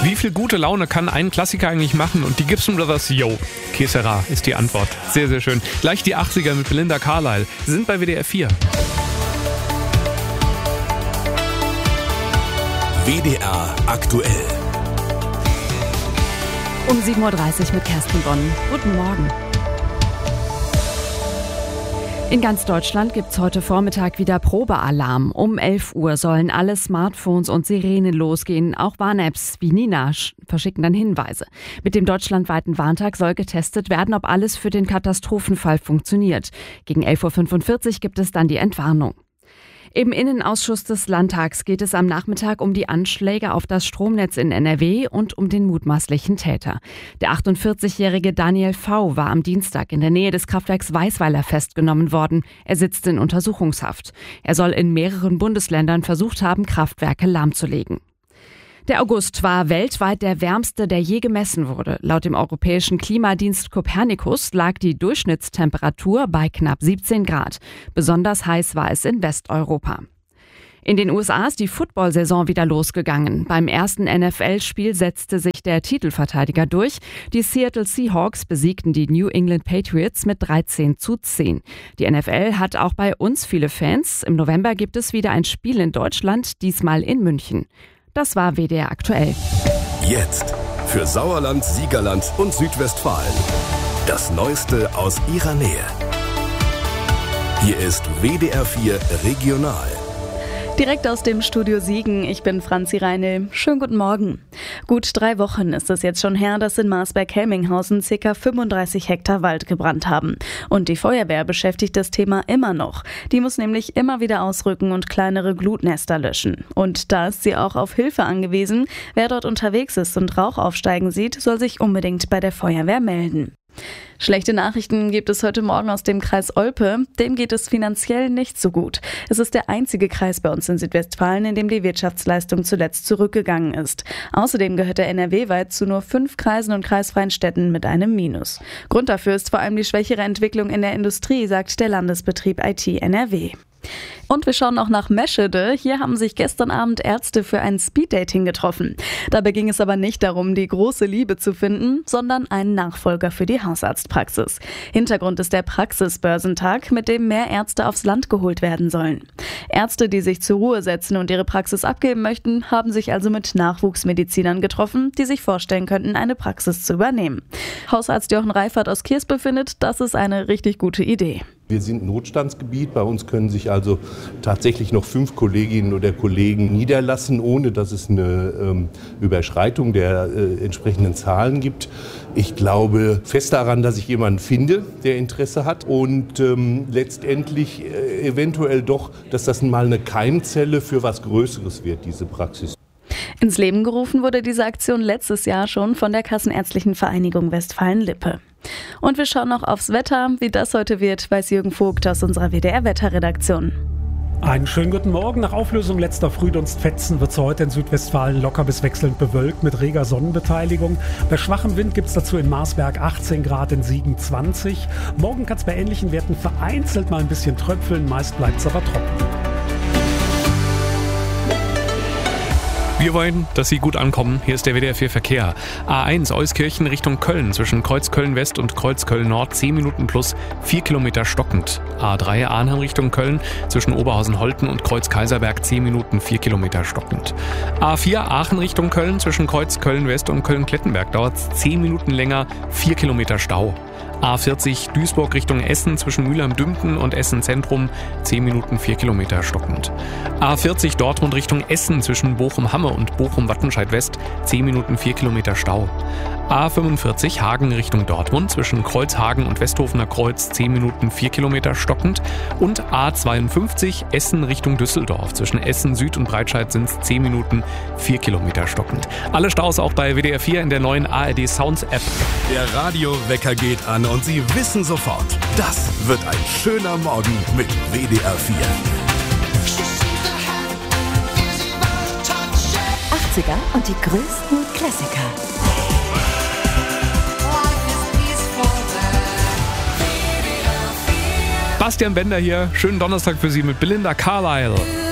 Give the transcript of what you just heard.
Wie viel gute Laune kann ein Klassiker eigentlich machen? Und die Gibson Brothers, yo, Que sera ist die Antwort. Sehr, sehr schön. Gleich die 80er mit Belinda Carlisle. Sie sind bei WDR 4. WDR aktuell. Um 7.30 Uhr mit Kerstin Bonn. Guten Morgen. In ganz Deutschland gibt's heute Vormittag wieder Probealarm. Um 11 Uhr sollen alle Smartphones und Sirenen losgehen. Auch Warn-Apps wie Nina verschicken dann Hinweise. Mit dem deutschlandweiten Warntag soll getestet werden, ob alles für den Katastrophenfall funktioniert. Gegen 11.45 Uhr gibt es dann die Entwarnung. Im Innenausschuss des Landtags geht es am Nachmittag um die Anschläge auf das Stromnetz in NRW und um den mutmaßlichen Täter. Der 48-jährige Daniel V. war am Dienstag in der Nähe des Kraftwerks Weisweiler festgenommen worden. Er sitzt in Untersuchungshaft. Er soll in mehreren Bundesländern versucht haben, Kraftwerke lahmzulegen. Der August war weltweit der wärmste, der je gemessen wurde. Laut dem europäischen Klimadienst Copernicus lag die Durchschnittstemperatur bei knapp 17 Grad. Besonders heiß war es in Westeuropa. In den USA ist die Football-Saison wieder losgegangen. Beim ersten NFL-Spiel setzte sich der Titelverteidiger durch. Die Seattle Seahawks besiegten die New England Patriots mit 13:10. Die NFL hat auch bei uns viele Fans. Im November gibt es wieder ein Spiel in Deutschland, diesmal in München. Das war WDR aktuell. Jetzt für Sauerland, Siegerland und Südwestfalen. Das Neueste aus ihrer Nähe. Hier ist WDR 4 Regional. Direkt aus dem Studio Siegen, ich bin Franzi Reinl. Schönen guten Morgen. Gut 3 Wochen ist es jetzt schon her, dass in Marsberg-Helminghausen ca. 35 Hektar Wald gebrannt haben. Und die Feuerwehr beschäftigt das Thema immer noch. Die muss nämlich immer wieder ausrücken und kleinere Glutnester löschen. Und da ist sie auch auf Hilfe angewiesen. Wer dort unterwegs ist und Rauch aufsteigen sieht, soll sich unbedingt bei der Feuerwehr melden. Schlechte Nachrichten gibt es heute Morgen aus dem Kreis Olpe. Dem geht es finanziell nicht so gut. Es ist der einzige Kreis bei uns in Südwestfalen, in dem die Wirtschaftsleistung zuletzt zurückgegangen ist. Außerdem gehört der NRW weit zu nur 5 Kreisen und kreisfreien Städten mit einem Minus. Grund dafür ist vor allem die schwächere Entwicklung in der Industrie, sagt der Landesbetrieb IT NRW. Und wir schauen noch nach Meschede. Hier haben sich gestern Abend Ärzte für ein Speeddating getroffen. Dabei ging es aber nicht darum, die große Liebe zu finden, sondern einen Nachfolger für die Hausarztpraxis. Hintergrund ist der Praxisbörsentag, mit dem mehr Ärzte aufs Land geholt werden sollen. Ärzte, die sich zur Ruhe setzen und ihre Praxis abgeben möchten, haben sich also mit Nachwuchsmedizinern getroffen, die sich vorstellen könnten, eine Praxis zu übernehmen. Hausarzt Jochen Reifert aus Kirspe findet, das ist eine richtig gute Idee. Wir sind Notstandsgebiet. Bei uns können sich also tatsächlich noch 5 Kolleginnen oder Kollegen niederlassen, ohne dass es eine Überschreitung der entsprechenden Zahlen gibt. Ich glaube fest daran, dass ich jemanden finde, der Interesse hat und letztendlich eventuell doch, dass das mal eine Keimzelle für was Größeres wird, diese Praxis. Ins Leben gerufen wurde diese Aktion letztes Jahr schon von der Kassenärztlichen Vereinigung Westfalen-Lippe. Und wir schauen noch aufs Wetter. Wie das heute wird, weiß Jürgen Vogt aus unserer WDR-Wetterredaktion. Einen schönen guten Morgen. Nach Auflösung letzter Frühdunstfetzen wird es heute in Südwestfalen locker bis wechselnd bewölkt mit reger Sonnenbeteiligung. Bei schwachem Wind gibt es dazu in Marsberg 18 Grad, in Siegen 20. Morgen kann es bei ähnlichen Werten vereinzelt mal ein bisschen tröpfeln, meist bleibt es aber trocken. Wir wollen, dass Sie gut ankommen. Hier ist der WDR 4 Verkehr. A1 Euskirchen Richtung Köln zwischen Kreuz Köln West und Kreuz Köln Nord 10 Minuten plus 4 Kilometer stockend. A3 Arnhem Richtung Köln zwischen Oberhausen-Holten und Kreuz Kaiserberg 10 Minuten 4 Kilometer stockend. A4 Aachen Richtung Köln zwischen Kreuz Köln West und Köln-Klettenberg dauert es 10 Minuten länger, 4 Kilometer Stau. A40 Duisburg Richtung Essen zwischen Mülheim-Dümpten und Essen-Zentrum 10 Minuten 4 Kilometer stockend. A40 Dortmund Richtung Essen zwischen Bochum-Hamme und Bochum-Wattenscheid-West 10 Minuten 4 Kilometer Stau. A45 Hagen Richtung Dortmund zwischen Kreuzhagen und Westhofener Kreuz 10 Minuten 4 Kilometer stockend und A52 Essen Richtung Düsseldorf zwischen Essen Süd und Breitscheid sind es 10 Minuten 4 Kilometer stockend. Alle Staus auch bei WDR 4 in der neuen ARD Sounds App. Der Radiowecker geht an und Sie wissen sofort, das wird ein schöner Morgen mit WDR 4. 80er und die größten Klassiker. Bastian Bender hier, schönen Donnerstag für Sie mit Belinda Carlisle.